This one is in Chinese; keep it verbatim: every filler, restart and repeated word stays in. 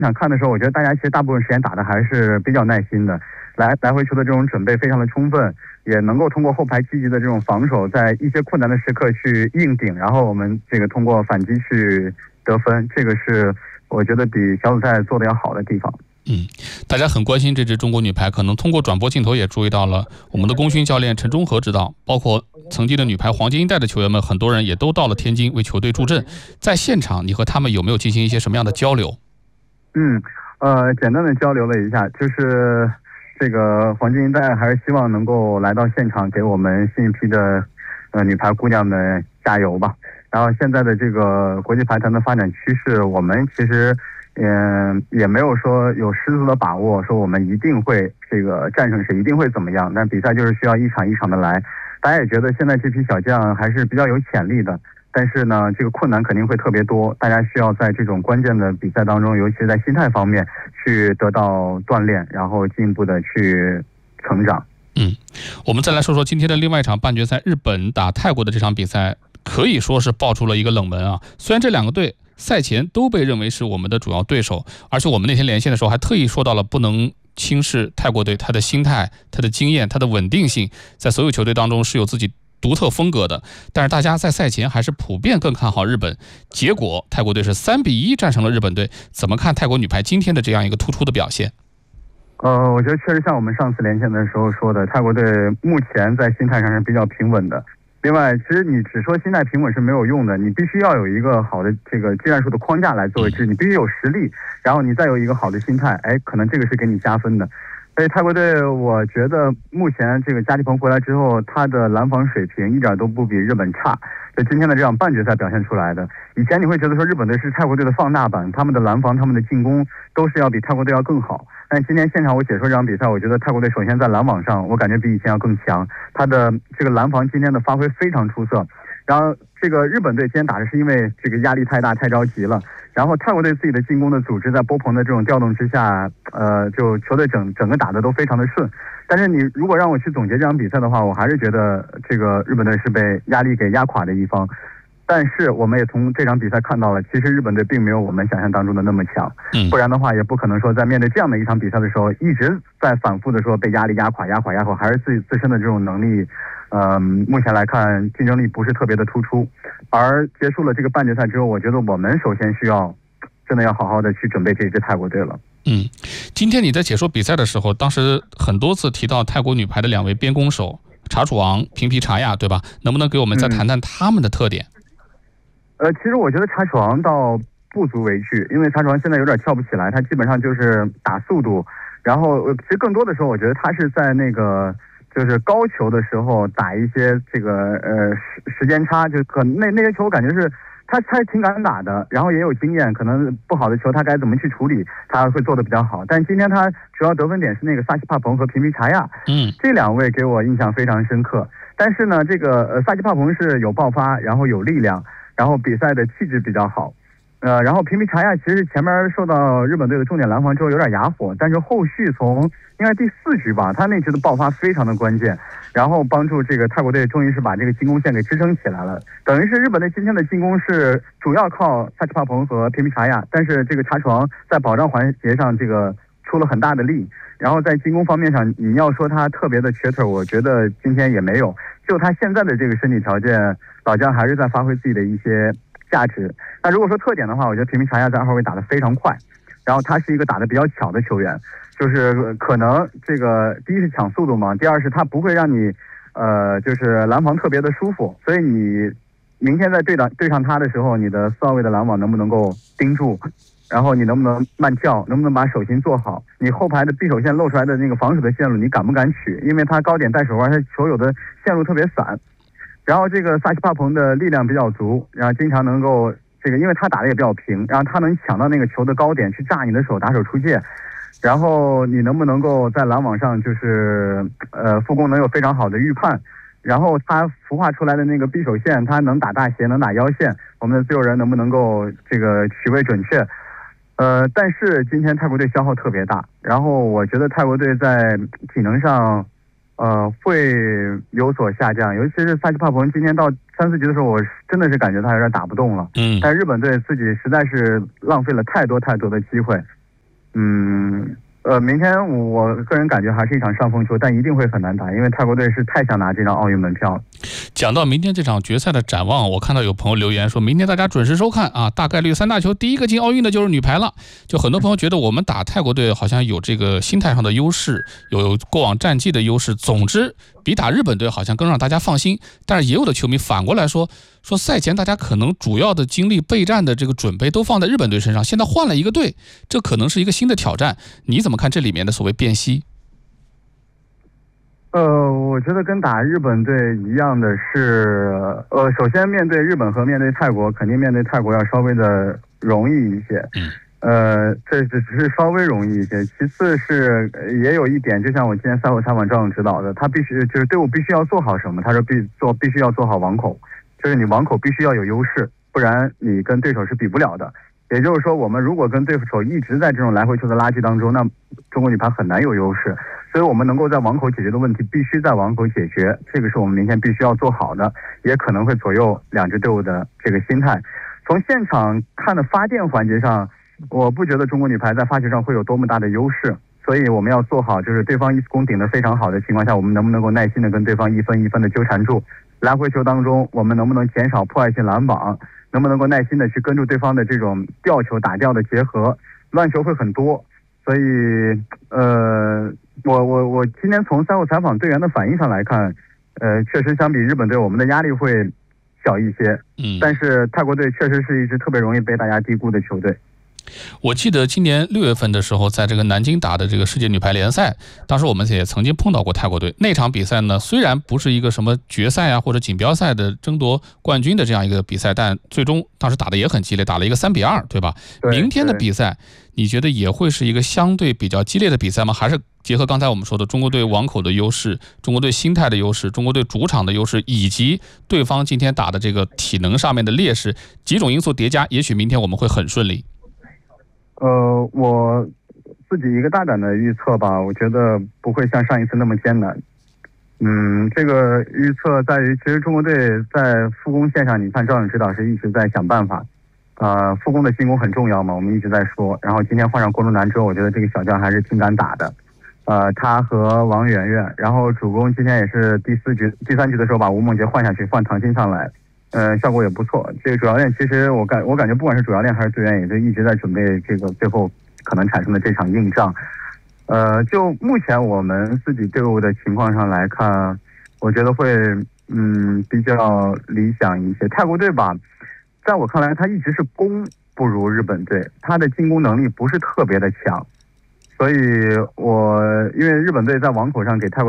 场看的时候，我觉得大家其实大部分时间打的还是比较耐心的，来来回球的这种准备非常的充分，也能够通过后排积极的这种防守，在一些困难的时刻去硬顶，然后我们这个通过反击去得分，这个是我觉得比小组赛做的要好的地方。 嗯，大家很关心这支中国女排，可能通过转播镜头也注意到了我们的功勋教练陈忠和指导，包括曾经的女排黄金一代的球员们，很多人也都到了天津为球队助阵。在现场，你和他们有没有进行一些什么样的交流？ 嗯，呃，简单的交流了一下，就是这个黄金一代还是希望能够来到现场给我们新一批的呃女排姑娘们加油吧。然后现在的这个国际排坛的发展趋势，我们其实嗯，也没有说有十足的把握，说我们一定会这个战胜谁，一定会怎么样。但比赛就是需要一场一场的来。大家也觉得现在这批小将还是比较有潜力的，但是呢，这个困难肯定会特别多。大家需要在这种关键的比赛当中，尤其是在心态方面去得到锻炼，然后进一步的去成长。 嗯，我们再来说说今天的另外一场半决赛，日本打泰国的这场比赛，可以说是爆出了一个冷门啊。虽然这两个队赛前都被认为是我们的主要对手，而且我们那天连线的时候还特意说到了不能轻视泰国队，他的心态、他的经验、他的稳定性，在所有球队当中是有自己独特风格的。但是大家在赛前还是普遍更看好日本，结果泰国队是三比一战胜了日本队。怎么看泰国女排今天的这样一个突出的表现？ 呃，我觉得确实像我们上次连线的时候说的，泰国队目前在心态上是比较平稳的。另外，其实你只说心态平稳是没有用的，你必须要有一个好的这个技战术的框架来作为支，你必须有实力，然后你再有一个好的心态，哎，可能这个是给你加分的。所以泰国队，我觉得目前这个加蒂蓬回来之后，他的拦防水平一点都不比日本差，就今天的这场半决赛表现出来的。以前你会觉得说日本队是泰国队的放大版，他们的拦防、他们的进攻都是要比泰国队要更好。但今天现场我解说这场比赛，我觉得泰国队首先在拦网上，我感觉比以前要更强，他的这个拦防今天的发挥非常出色。然后这个日本队今天打的是因为这个压力太大太着急了，然后泰国队自己的进攻的组织在波鹏的这种调动之下，呃，就球队整整个打的都非常的顺。但是你如果让我去总结这场比赛的话，我还是觉得这个日本队是被压力给压垮的一方。但是我们也从这场比赛看到了，其实日本队并没有我们想象当中的那么强，不然的话也不可能说在面对这样的一场比赛的时候，一直在反复的说被压力压垮、压垮、压垮，还是自己自身的这种能力，呃，目前来看竞争力不是特别的突出。而结束了这个半决赛之后，我觉得我们首先需要真的要好好的去准备这支泰国队了。 嗯，今天你在解说比赛的时候，当时很多次提到泰国女排的两位边攻手查楚昂、平皮查亚，对吧？能不能给我们再谈谈他们的特点？ 嗯呃，其实我觉得查楚昂倒不足为惧，因为查楚昂现在有点跳不起来，他基本上就是打速度，然后其实更多的时候，我觉得他是在那个就是高球的时候打一些这个呃时时间差，就可能那那些球我感觉是他他挺敢打的，然后也有经验，可能不好的球他该怎么去处理，他会做的比较好。但今天他主要得分点是那个萨奇帕蓬和平皮查亚， 嗯， 这两位给我印象非常深刻。但是呢，这个呃萨奇帕蓬是有爆发，然后有力量。然后比赛的气质比较好，呃，然后平皮查亚其实前面受到日本队的重点拦防之后有点哑火，但是后续从应该第四局吧，他那局的爆发非常的关键，然后帮助这个泰国队终于是把这个进攻线给支撑起来了。等于是日本队今天的进攻是主要靠萨奇帕蓬和平皮查亚，但是这个查楚昂在保障环节上这个出了很大的力，然后在进攻方面上，你要说他特别的缺腿，我觉得今天也没有。就他现在的这个身体条件，老将还是在发挥自己的一些价值。那如果说特点的话，我觉得平皮查亚在二号位打得非常快，然后他是一个打得比较巧的球员，就是可能这个第一是抢速度嘛，第二是他不会让你呃就是拦防特别的舒服，所以你明天在对挡对上他的时候，你的四号位的拦网能不能够盯住？然后你能不能慢叫，能不能把手型做好？你后排的匕首线露出来的那个防守的线路，你敢不敢取？因为他高点带手腕，他球有的线路特别散。然后这个萨奇帕蓬的力量比较足，然后经常能够这个，因为他打的也比较平，然后他能抢到那个球的高点去炸你的手，打手出界。然后你能不能够在拦网上就是呃副攻能有非常好的预判？然后他孵化出来的那个匕首线，他能打大斜，能打腰线，我们的自由人能不能够这个取位准确？呃，但是今天泰国队消耗特别大，然后我觉得泰国队在体能上，呃，会有所下降，尤其是萨奇帕蓬今天到三四局的时候，我真的是感觉他有点打不动了。 嗯， 但日本队自己实在是浪费了太多太多的机会， 嗯。呃，明天我个人感觉还是一场上风球，但一定会很难打，因为泰国队是太想拿这张奥运门票了。 讲到明天这场决赛的展望，我看到有朋友留言说，明天大家准时收看啊，大概率三大球第一个进奥运的就是女排了。就很多朋友觉得我们打泰国队好像有这个心态上的优势，有过往战绩的优势，总之比打日本队好像更让大家放心。但是也有的球迷反过来说，说赛前大家可能主要的精力备战的这个准备都放在日本队身上，现在换了一个队，这可能是一个新的挑战。你怎么看这里面的所谓辨析？ 呃，我觉得跟打日本队一样的是，呃，首先面对日本和面对泰国，肯定面对泰国要稍微的容易一些。 嗯。 呃，这只是稍微容易一些。其次是也有一点，就像我今天赛后采访赵勇指导的，他必须就是队伍必须要做好什么？他说必做必须要做好网口，就是你网口必须要有优势，不然你跟对手是比不了的。也就是说，我们如果跟对手一直在这种来回球的拉锯当中，那中国女排很难有优势。所以我们能够在网口解决的问题，必须在网口解决，这个是我们明天必须要做好的，也可能会左右两支队伍的这个心态。从现场看的发电环节上，我不觉得中国女排在发球上会有多么大的优势，所以我们要做好，就是对方一次攻顶得非常好的情况下，我们能不能够耐心的跟对方一分一分的纠缠住，来回球当中我们能不能减少破坏性拦网，能不能够耐心的去跟住对方的这种吊球打吊的结合，乱球会很多。所以呃我我我今天从赛后采访队员的反应上来看，呃确实相比日本队我们的压力会小一些， 嗯， 但是泰国队确实是一支特别容易被大家低估的球队。 我记得今年六月份的时候，在这个南京打的这个世界女排联赛，当时我们也曾经碰到过泰国队。那场比赛呢，虽然不是一个什么决赛啊或者锦标赛的争夺冠军的这样一个比赛，但最终当时打的也很激烈，打了一个三比二，对吧？ 对， 明天的比赛，你觉得也会是一个相对比较激烈的比赛吗？还是结合刚才我们说的中国队网口的优势、中国队心态的优势、中国队主场的优势，以及对方今天打的这个体能上面的劣势，几种因素叠加，也许明天我们会很顺利？ 呃，我自己一个大胆的预测吧，我觉得不会像上一次那么艰难。嗯，这个预测在于，其实中国队在复攻线上，你看赵勇指导是一直在想办法。呃，复攻的进攻很重要嘛，我们一直在说。然后今天换上郭路南之后，我觉得这个小将还是挺敢打的。呃，他和王媛媛，然后主攻今天也是第四局、第三局的时候把吴梦洁换下去，换唐鑫上来。呃，效果也不错。这个主教练其实我感我感觉，不管是主教练还是队员，也就一直在准备这个最后可能产生的这场硬仗。呃，就目前我们自己队伍的情况上来看，我觉得会嗯比较理想一些。泰国队吧，在我看来，他一直是攻不如日本队，他的进攻能力不是特别的强，所以我因为日本队在网口上给泰国